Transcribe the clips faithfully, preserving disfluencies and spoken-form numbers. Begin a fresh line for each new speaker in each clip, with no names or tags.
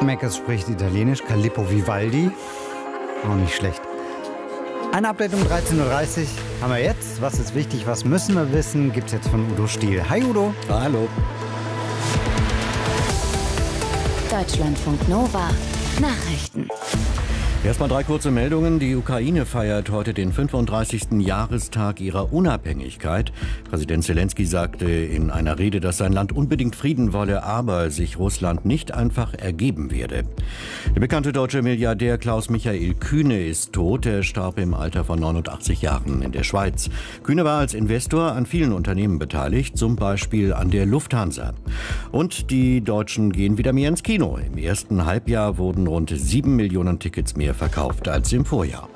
Meckers spricht Italienisch, Calippo Vivaldi. Auch nicht schlecht. Eine Update um dreizehn Uhr dreißig haben wir jetzt. Was ist wichtig, was müssen wir wissen, gibt's jetzt von Udo Stiel. Hi Udo.
Hallo.
Deutschlandfunk Nova Nachrichten.
Erstmal drei kurze Meldungen. Die Ukraine feiert heute den fünfunddreißigsten Jahrestag ihrer Unabhängigkeit. Präsident Zelensky sagte in einer Rede, dass sein Land unbedingt Frieden wolle, aber sich Russland nicht einfach ergeben werde. Der bekannte deutsche Milliardär Klaus-Michael Kühne ist tot. Er starb im Alter von neunundachtzig Jahren in der Schweiz. Kühne war als Investor an vielen Unternehmen beteiligt, zum Beispiel an der Lufthansa. Und die Deutschen gehen wieder mehr ins Kino. Im ersten Halbjahr wurden rund sieben Millionen Tickets mehr verkauft als im Vorjahr.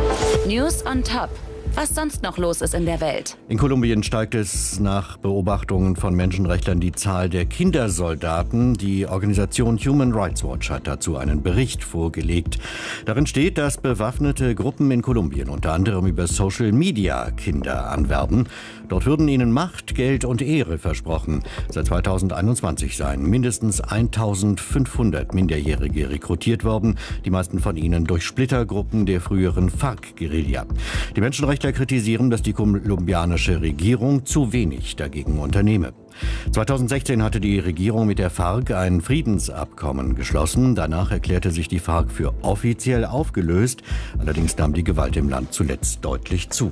News on Top. Was sonst noch los ist in der Welt.
In Kolumbien steigt es nach Beobachtungen von Menschenrechtlern die Zahl der Kindersoldaten. Die Organisation Human Rights Watch hat dazu einen Bericht vorgelegt. Darin steht, dass bewaffnete Gruppen in Kolumbien unter anderem über Social Media Kinder anwerben. Dort würden ihnen Macht, Geld und Ehre versprochen. Seit zweitausendeinundzwanzig seien mindestens eintausendfünfhundert Minderjährige rekrutiert worden, die meisten von ihnen durch Splittergruppen der früheren FARC-Guerilla. Die Menschenrechtler kritisieren, dass die kolumbianische Regierung zu wenig dagegen unternehme. zweitausendsechzehn hatte die Regierung mit der FARC ein Friedensabkommen geschlossen. Danach erklärte sich die FARC für offiziell aufgelöst. Allerdings nahm die Gewalt im Land zuletzt deutlich zu.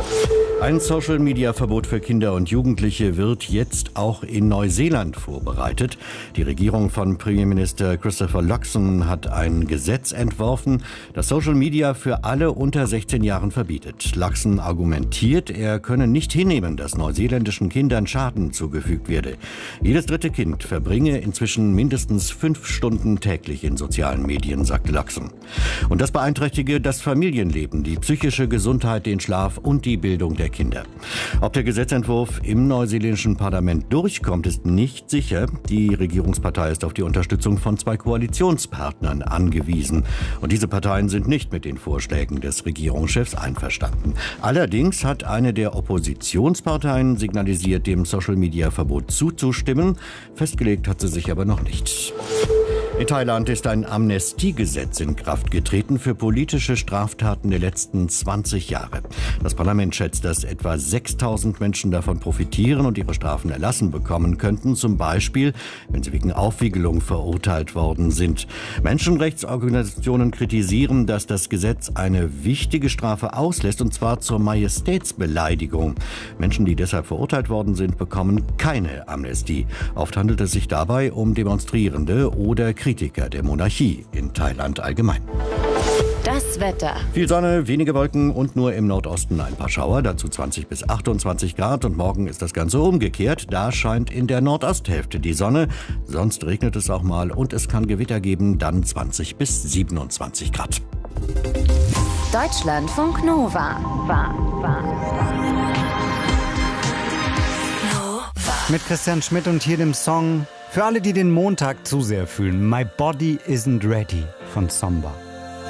Ein Social-Media-Verbot für Kinder und Jugendliche wird jetzt auch in Neuseeland vorbereitet. Die Regierung von Premierminister Christopher Luxon hat ein Gesetz entworfen, das Social Media für alle unter sechzehn Jahren verbietet. Luxon argumentiert, er könne nicht hinnehmen, dass neuseeländischen Kindern Schaden zugefügt werde. Jedes dritte Kind verbringe inzwischen mindestens fünf Stunden täglich in sozialen Medien, sagte Luxon. Und das beeinträchtige das Familienleben, die psychische Gesundheit, den Schlaf und die Bildung der Kinder. Ob der Gesetzentwurf im neuseeländischen Parlament durchkommt, ist nicht sicher. Die Regierungspartei ist auf die Unterstützung von zwei Koalitionspartnern angewiesen. Und diese Parteien sind nicht mit den Vorschlägen des Regierungschefs einverstanden. Allerdings hat eine der Oppositionsparteien signalisiert, dem Social-Media-Verbot zuzustimmen. Festgelegt hat sie sich aber noch nicht. In Thailand ist ein Amnestiegesetz in Kraft getreten für politische Straftaten der letzten zwanzig Jahre. Das Parlament schätzt, dass etwa sechstausend Menschen davon profitieren und ihre Strafen erlassen bekommen könnten, zum Beispiel, wenn sie wegen Aufwiegelung verurteilt worden sind. Menschenrechtsorganisationen kritisieren, dass das Gesetz eine wichtige Strafe auslässt, und zwar zur Majestätsbeleidigung. Menschen, die deshalb verurteilt worden sind, bekommen keine Amnestie. Oft handelt es sich dabei um Demonstrierende oder Kritiker der Monarchie in Thailand allgemein.
Das Wetter.
Viel Sonne, wenige Wolken und nur im Nordosten ein paar Schauer, dazu zwanzig bis achtundzwanzig Grad. Und morgen ist das Ganze umgekehrt. Da scheint in der Nordosthälfte die Sonne, sonst regnet es auch mal und es kann Gewitter geben, dann zwanzig bis siebenundzwanzig Grad.
Deutschlandfunk Nova. War, war, Nova.
Mit Christian Schmidt und hier dem Song für alle, die den Montag zu sehr fühlen. My Body Isn't Ready von Somba.